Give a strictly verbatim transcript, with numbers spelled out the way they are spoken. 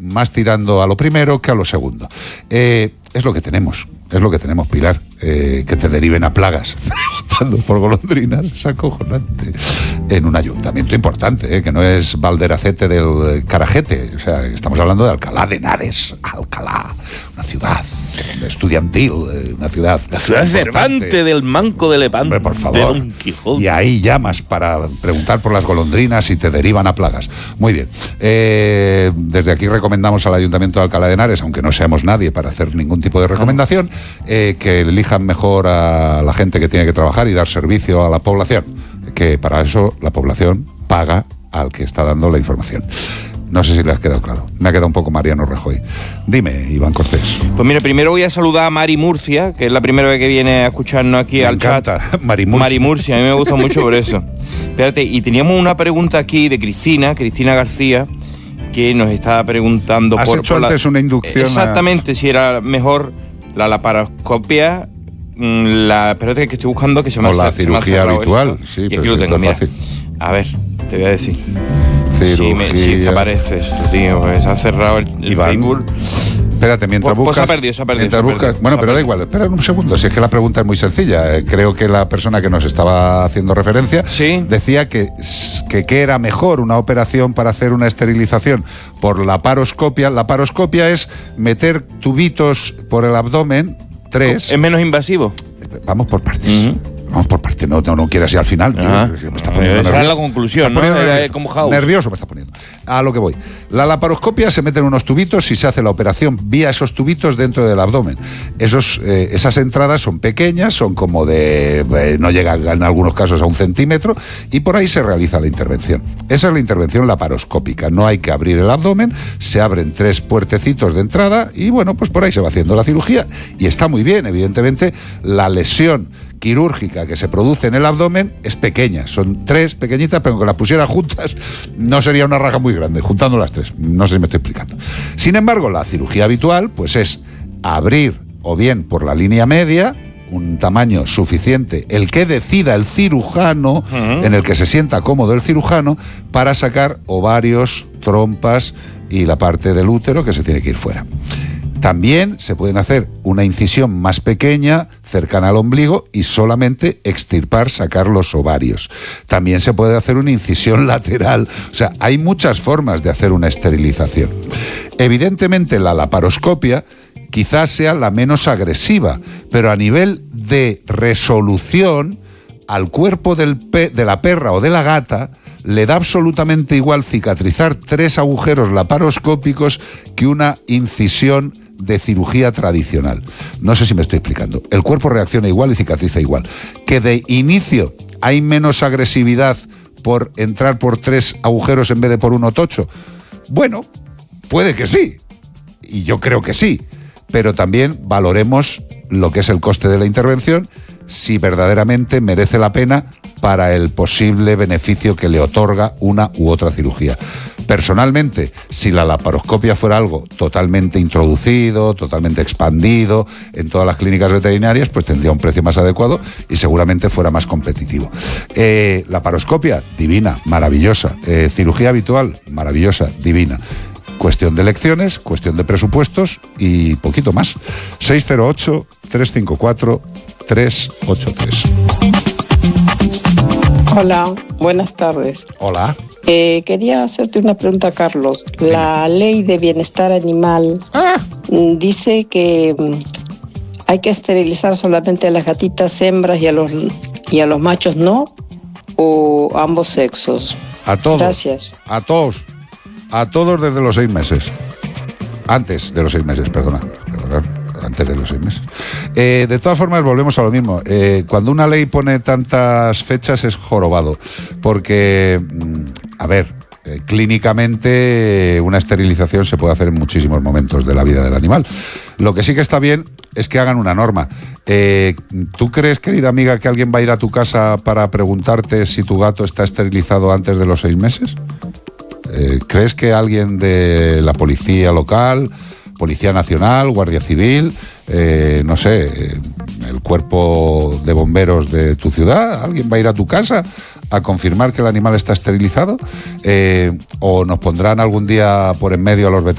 más tirando a lo primero que a lo segundo. Eh, es lo que tenemos, es lo que tenemos, Pilar, eh, que te deriven a plagas preguntando por golondrinas, es acojonante. En un ayuntamiento importante, eh, que no es Valderacete del Carajete, o sea, estamos hablando de Alcalá de Henares, Alcalá, una ciudad estudiantil, eh, una ciudad... La ciudad Cervantes del Manco de Levante. Hombre, por favor. De Don Quijote. Y ahí llamas para preguntar por las golondrinas y te derivan a plagas. Muy bien. Eh, desde aquí recomendamos al Ayuntamiento de Alcalá de Henares, aunque no seamos nadie para hacer ningún tipo de recomendación, eh, que elijan mejor a la gente que tiene que trabajar y dar servicio a la población, que para eso la población paga al que está dando la información. No sé si le has quedado claro. Me ha quedado un poco Mariano Rajoy. Dime, Iván Cortés. Pues mira, primero voy a saludar a Mari Murcia, que es la primera vez que viene a escucharnos aquí me al encanta. chat. Mari Murcia. Mari Murcia, a mí me gusta mucho por eso. Espérate, y teníamos una pregunta aquí de Cristina, Cristina García, que nos estaba preguntando ¿Has por... hecho por antes la, una inducción? Exactamente, a... si era mejor la laparoscopia, la... Espérate que estoy buscando que se me o ha la cirugía habitual. Esto. Sí, y aquí lo tengo, mira. Fácil. A ver, te voy a decir. Cirugía. Sí, me, sí, que aparece esto, tío. Pues se ha cerrado el, el Iván, Facebook. Espérate, mientras pues, buscas... Pues se ha perdido, se ha perdido. Mientras se ha buscas, perdido, bueno, se pero ha da perdido. igual. Espera un segundo. Si es que la pregunta es muy sencilla. Eh, creo que la persona que nos estaba haciendo referencia ¿Sí? decía que, que, que era mejor una operación para hacer una esterilización por laparoscopia. La laparoscopia es meter tubitos por el abdomen, tres... ¿Es menos invasivo? Vamos por partes. Uh-huh. Vamos por partes, no, no, no quieras ir al final, tío. Ah, Me está poniendo esa nervioso. es la conclusión, Me está ¿no? poniendo Era nervioso. como House. Nervioso me está poniendo. A lo que voy. La laparoscopia se mete en unos tubitos y se hace la operación vía esos tubitos dentro del abdomen. Esos, eh, esas entradas son pequeñas, son como de... Eh, no llegan en algunos casos a un centímetro y por ahí se realiza la intervención. Esa es la intervención laparoscópica. No hay que abrir el abdomen, se abren tres puertecitos de entrada y bueno, pues por ahí se va haciendo la cirugía y está muy bien. Evidentemente, la lesión quirúrgica que se produce en el abdomen es pequeña, son tres pequeñitas, pero que las pusiera juntas no sería una raja muy grande, juntando las tres, no sé si me estoy explicando. Sin embargo, la cirugía habitual pues es abrir o bien por la línea media, un tamaño suficiente, el que decida el cirujano, uh-huh. en el que se sienta cómodo el cirujano, para sacar ovarios, trompas y la parte del útero que se tiene que ir fuera. También se pueden hacer una incisión más pequeña, cercana al ombligo, y solamente extirpar, sacar los ovarios. También se puede hacer una incisión lateral. O sea, hay muchas formas de hacer una esterilización. Evidentemente, la laparoscopia quizás sea la menos agresiva, pero a nivel de resolución, al cuerpo del pe- de la perra o de la gata le da absolutamente igual cicatrizar tres agujeros laparoscópicos que una incisión de cirugía tradicional. No sé si me estoy explicando. El cuerpo reacciona igual y cicatriza igual. Que de inicio hay menos agresividad por entrar por tres agujeros en vez de por uno tocho. Bueno, puede que sí. Y yo creo que sí. Pero también valoremos lo que es el coste de la intervención, si verdaderamente merece la pena para el posible beneficio que le otorga una u otra cirugía. Personalmente, si la laparoscopia fuera algo totalmente introducido, totalmente expandido en todas las clínicas veterinarias, pues tendría un precio más adecuado y seguramente fuera más competitivo. Eh, laparoscopia, divina, maravillosa. Eh, cirugía habitual, maravillosa, divina. Cuestión de elecciones, cuestión de presupuestos y poquito más. seis cero ocho, tres cinco cuatro, tres ocho tres. Hola, buenas tardes. Hola. Eh, quería hacerte una pregunta, Carlos. La ley de bienestar animal ah. dice que hay que esterilizar solamente a las gatitas hembras y a los, y a los machos no, o ambos sexos. A todos. Gracias. A todos. A todos desde los seis meses. Antes de los seis meses, perdona. Antes de los seis meses. Eh, de todas formas, volvemos a lo mismo. Eh, cuando una ley pone tantas fechas es jorobado. Porque, a ver, eh, clínicamente una esterilización se puede hacer en muchísimos momentos de la vida del animal. Lo que sí que está bien es que hagan una norma. Eh, ¿Tú crees, querida amiga, que alguien va a ir a tu casa para preguntarte si tu gato está esterilizado antes de los seis meses? Eh, ¿Crees que alguien de la policía local, Policía Nacional, Guardia Civil, eh, no sé, eh, el cuerpo de bomberos de tu ciudad, alguien va a ir a tu casa a confirmar que el animal está esterilizado? Eh, ¿O nos pondrán algún día por en medio a los veterinarios?